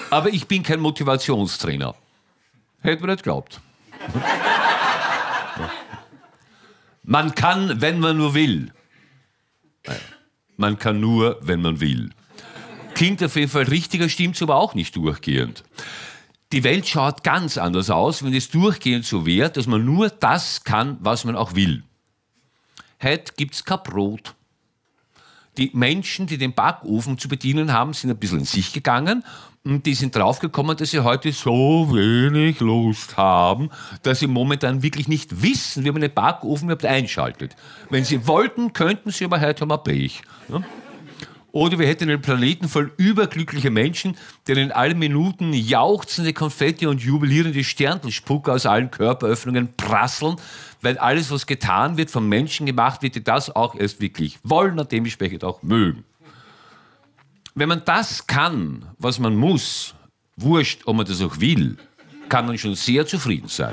Aber ich bin kein Motivationstrainer. Hätte man nicht geglaubt. Man kann, wenn man nur will. Man kann nur, wenn man will. Klingt auf jeden Fall richtiger, stimmt aber auch nicht durchgehend. Die Welt schaut ganz anders aus, wenn es durchgehend so wäre, dass man nur das kann, was man auch will. Heute gibt es kein Brot. Die Menschen, die den Backofen zu bedienen haben, sind ein bisschen in sich gegangen und die sind draufgekommen, dass sie heute so wenig Lust haben, dass sie momentan wirklich nicht wissen, wie man den Backofen überhaupt einschaltet. Wenn sie wollten, könnten sie, aber heute haben wir Pech. Ja? Oder wir hätten einen Planeten voll überglücklicher Menschen, denen in allen Minuten jauchzende Konfetti und jubilierende Sterntelspucke aus allen Körperöffnungen prasseln, weil alles, was getan wird, vom Menschen gemacht wird, die das auch erst wirklich wollen und dementsprechend auch mögen. Wenn man das kann, was man muss, wurscht, ob man das auch will, kann man schon sehr zufrieden sein.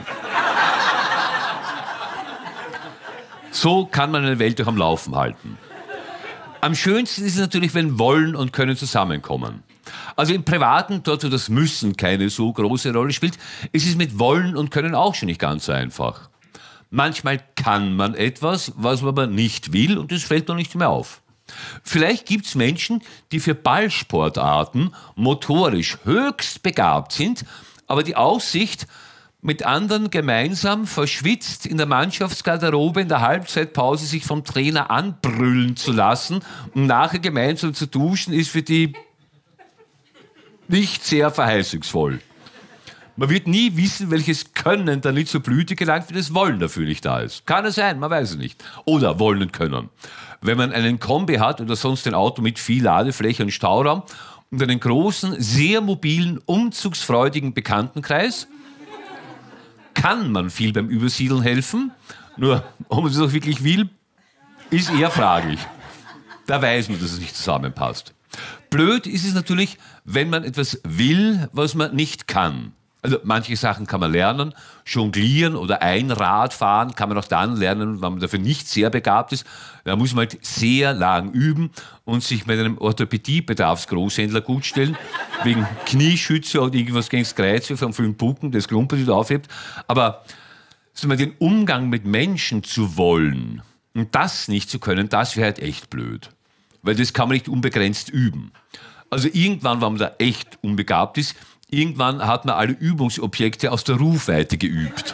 So kann man eine Welt auch am Laufen halten. Am schönsten ist es natürlich, wenn Wollen und Können zusammenkommen. Also im Privaten, dort wo das Müssen keine so große Rolle spielt, ist es mit Wollen und Können auch schon nicht ganz so einfach. Manchmal kann man etwas, was man aber nicht will und das fällt noch nicht mehr auf. Vielleicht gibt es Menschen, die für Ballsportarten motorisch höchst begabt sind, aber die Aussicht, mit anderen gemeinsam verschwitzt in der Mannschaftsgarderobe in der Halbzeitpause sich vom Trainer anbrüllen zu lassen und nachher gemeinsam zu duschen, ist für die nicht sehr verheißungsvoll. Man wird nie wissen, welches Können da nicht zur Blüte gelangt, wie das Wollen dafür nicht da ist. Kann es sein, man weiß es nicht. Oder Wollen und Können. Wenn man einen Kombi hat oder sonst ein Auto mit viel Ladefläche und Stauraum und einen großen, sehr mobilen, umzugsfreudigen Bekanntenkreis, kann man viel beim Übersiedeln helfen. Nur, ob man das auch wirklich will, ist eher fraglich. Da weiß man, dass es nicht zusammenpasst. Blöd ist es natürlich, wenn man etwas will, was man nicht kann. Also manche Sachen kann man lernen, jonglieren oder Einrad fahren kann man auch dann lernen, wenn man dafür nicht sehr begabt ist. Da muss man halt sehr lang üben und sich mit einem Orthopädie-Bedarfsgroßhändler gut stellen, wegen Knieschütze oder irgendwas gegen das Kreuz vom vielen Bucken, das Klumpen, das aufhebt. Aber den Umgang mit Menschen zu wollen und das nicht zu können, das wäre halt echt blöd. Weil das kann man nicht unbegrenzt üben. Also irgendwann, wenn man da echt unbegabt ist, irgendwann hat man alle Übungsobjekte aus der Rufweite geübt.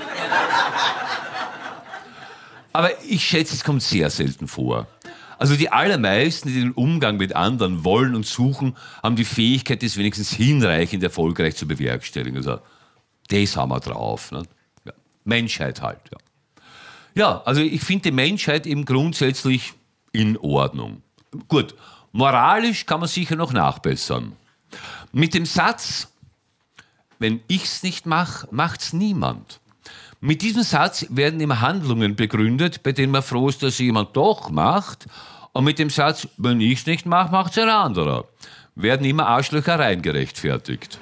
Aber ich schätze, es kommt sehr selten vor. Also die allermeisten, die den Umgang mit anderen wollen und suchen, haben die Fähigkeit, das wenigstens hinreichend erfolgreich zu bewerkstelligen. Also das haben wir drauf. Ne? Ja. Menschheit halt. Ja. Ja, also ich finde die Menschheit eben grundsätzlich in Ordnung. Gut, moralisch kann man sicher noch nachbessern. Mit dem Satz, wenn ich's nicht mache, macht's niemand. Mit diesem Satz werden immer Handlungen begründet, bei denen man froh ist, dass jemand doch macht. Und mit dem Satz, wenn ich's nicht mache, macht's ein anderer, werden immer Arschlöchereien gerechtfertigt.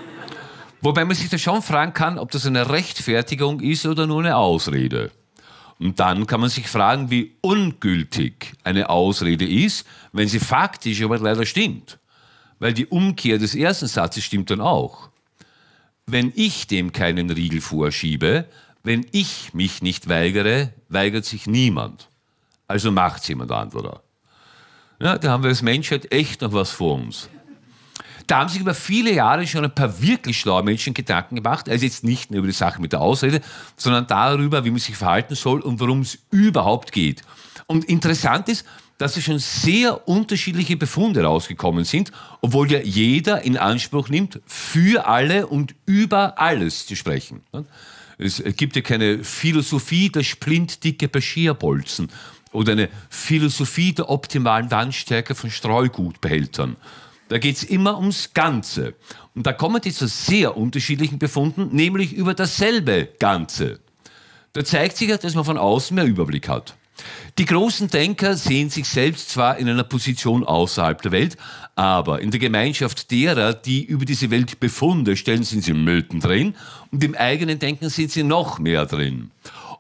Wobei man sich da schon fragen kann, ob das eine Rechtfertigung ist oder nur eine Ausrede. Und dann kann man sich fragen, wie ungültig eine Ausrede ist, wenn sie faktisch aber leider stimmt. Weil die Umkehr des ersten Satzes stimmt dann auch. Wenn ich dem keinen Riegel vorschiebe, wenn ich mich nicht weigere, weigert sich niemand. Also macht's jemand anderer. Ja, da haben wir als Menschheit echt noch was vor uns. Da haben sich über viele Jahre schon ein paar wirklich schlaue Menschen Gedanken gemacht, also jetzt nicht nur über die Sache mit der Ausrede, sondern darüber, wie man sich verhalten soll und worum es überhaupt geht. Und interessant ist, dass schon sehr unterschiedliche Befunde rausgekommen sind, obwohl ja jeder in Anspruch nimmt, für alle und über alles zu sprechen. Es gibt ja keine Philosophie der splintdicke Beschirbolzen oder eine Philosophie der optimalen Wandstärke von Streugutbehältern. Da geht es immer ums Ganze. Und da kommen die zu sehr unterschiedlichen Befunden, nämlich über dasselbe Ganze. Da zeigt sich ja, dass man von außen mehr Überblick hat. Die großen Denker sehen sich selbst zwar in einer Position außerhalb der Welt, aber in der Gemeinschaft derer, die über diese Welt Befunde stellen, sind sie mittendrin und im eigenen Denken sind sie noch mehr drin.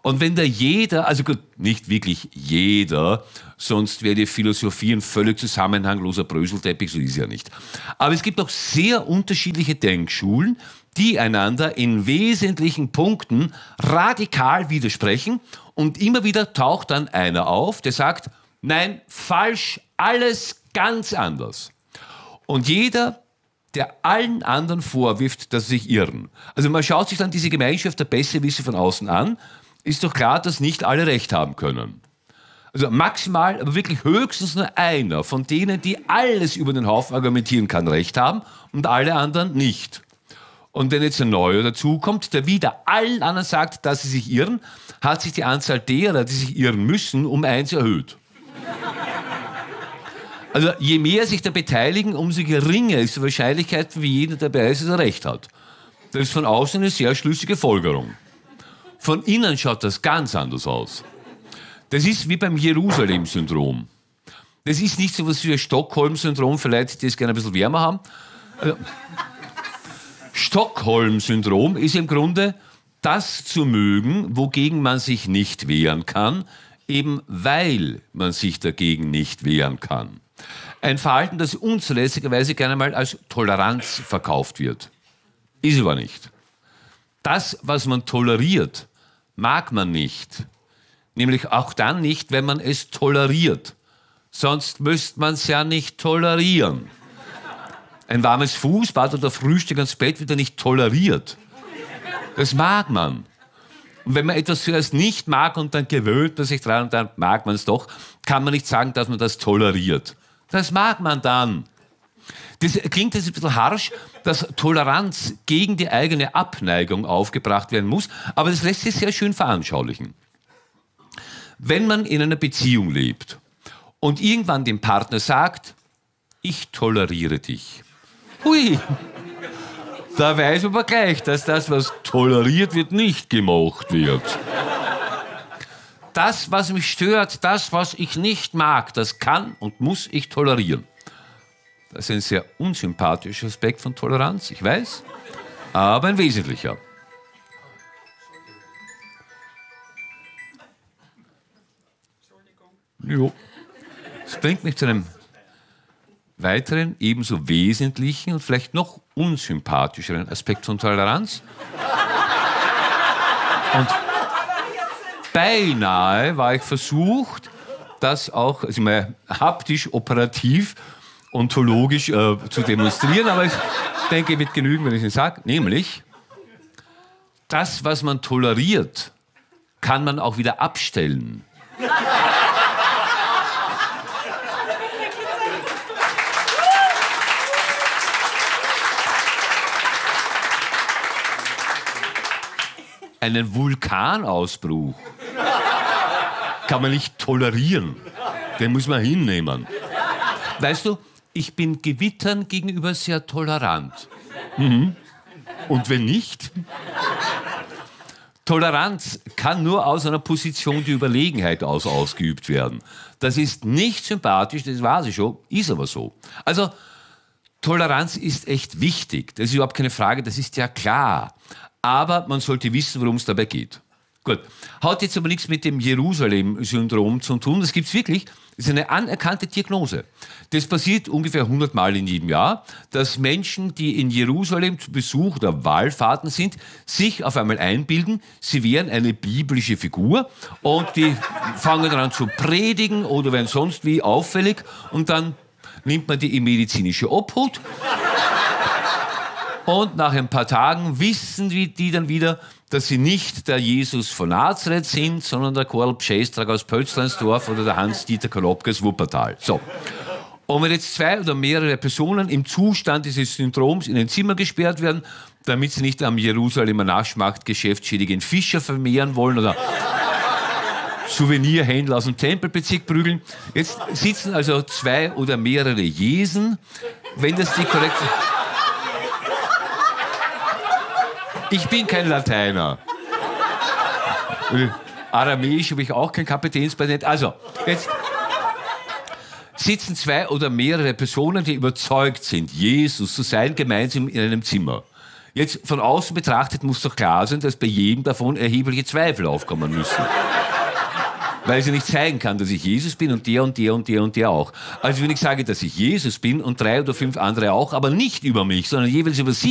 Und wenn da jeder, also gut, nicht wirklich jeder, sonst wäre die Philosophie ein völlig zusammenhangloser Bröselteppich, so ist ja nicht. Aber es gibt auch sehr unterschiedliche Denkschulen, die einander in wesentlichen Punkten radikal widersprechen. Und immer wieder taucht dann einer auf, der sagt, nein, falsch, alles ganz anders. Und jeder, der allen anderen vorwirft, dass sie sich irren. Also man schaut sich dann diese Gemeinschaft der Besserwisser von außen an, ist doch klar, dass nicht alle Recht haben können. Also maximal, aber wirklich höchstens nur einer von denen, die alles über den Haufen argumentieren kann, Recht haben und alle anderen nicht. Und wenn jetzt ein Neuer dazukommt, der wieder allen anderen sagt, dass sie sich irren, hat sich die Anzahl derer, die sich irren müssen, um 1 erhöht. Also je mehr sich da beteiligen, umso geringer ist die Wahrscheinlichkeit, wie jeder dabei ist, dass er Recht hat. Das ist von außen eine sehr schlüssige Folgerung. Von innen schaut das ganz anders aus. Das ist wie beim Jerusalem-Syndrom. Das ist nicht so was wie ein Stockholm-Syndrom, vielleicht die es gerne ein bisschen wärmer haben. Also, Stockholm-Syndrom ist im Grunde das zu mögen, wogegen man sich nicht wehren kann, eben weil man sich dagegen nicht wehren kann. Ein Verhalten, das unzulässigerweise gerne mal als Toleranz verkauft wird. Ist aber nicht. Das, was man toleriert, mag man nicht. Nämlich auch dann nicht, wenn man es toleriert. Sonst müsste man es ja nicht tolerieren. Ein warmes Fußbad oder Frühstück ans Bett wird ja nicht toleriert. Das mag man. Und wenn man etwas zuerst nicht mag und dann gewöhnt man sich dran und dann mag man es doch, kann man nicht sagen, dass man das toleriert. Das mag man dann. Das klingt jetzt ein bisschen harsch, dass Toleranz gegen die eigene Abneigung aufgebracht werden muss, aber das lässt sich sehr schön veranschaulichen. Wenn man in einer Beziehung lebt und irgendwann dem Partner sagt, ich toleriere dich. Hui, da weiß man aber gleich, dass das, was toleriert wird, nicht gemocht wird. Das, was mich stört, das, was ich nicht mag, das kann und muss ich tolerieren. Das ist ein sehr unsympathischer Aspekt von Toleranz, ich weiß, aber ein wesentlicher. Jo. Das bringt mich zu einem weiteren, ebenso wesentlichen und vielleicht noch unsympathischeren Aspekt von Toleranz. Und beinahe war ich versucht, das auch also mal haptisch, operativ, ontologisch zu demonstrieren, aber ich denke, es wird genügen, wenn ich es sage, nämlich, das, was man toleriert, kann man auch wieder abstellen. Einen Vulkanausbruch kann man nicht tolerieren. Den muss man hinnehmen. Weißt du, ich bin Gewittern gegenüber sehr tolerant. Mhm. Und wenn nicht? Toleranz kann nur aus einer Position der Überlegenheit ausgeübt werden. Das ist nicht sympathisch, das weiß ich schon, ist aber so. Also, Toleranz ist echt wichtig. Das ist überhaupt keine Frage, das ist ja klar. Aber man sollte wissen, worum es dabei geht. Gut, hat jetzt aber nichts mit dem Jerusalem-Syndrom zu tun. Das gibt es wirklich. Das ist eine anerkannte Diagnose. Das passiert ungefähr 100 Mal in jedem Jahr, dass Menschen, die in Jerusalem zu Besuch oder Wallfahrten sind, sich auf einmal einbilden, sie wären eine biblische Figur und die fangen dann an zu predigen oder werden sonst wie auffällig und dann nimmt man die in medizinische Obhut. Und nach ein paar Tagen wissen die dann wieder, dass sie nicht der Jesus von Nazareth sind, sondern der Karl Pschestrak aus Pölzleinsdorf oder der Hans-Dieter Kolobke aus Wuppertal. So. Und wenn jetzt 2 oder mehrere Personen im Zustand dieses Syndroms in ein Zimmer gesperrt werden, damit sie nicht am Jerusalemer Naschmarktgeschäft schädigen Fischer vermehren wollen oder Souvenirhändler aus dem Tempelbezirk prügeln. Jetzt sitzen also 2 oder mehrere Jesen, wenn das die korrekte... Ich bin kein Lateiner. Aramäisch habe ich auch kein Kapitänspatent. Also, jetzt sitzen 2 oder mehrere Personen, die überzeugt sind, Jesus zu sein, gemeinsam in einem Zimmer. Jetzt von außen betrachtet muss doch klar sein, dass bei jedem davon erhebliche Zweifel aufkommen müssen. Weil sie nicht zeigen kann, dass ich Jesus bin und der und der und der und der auch. Also wenn ich sage, dass ich Jesus bin und 3 oder 5 andere auch, aber nicht über mich, sondern jeweils über sie,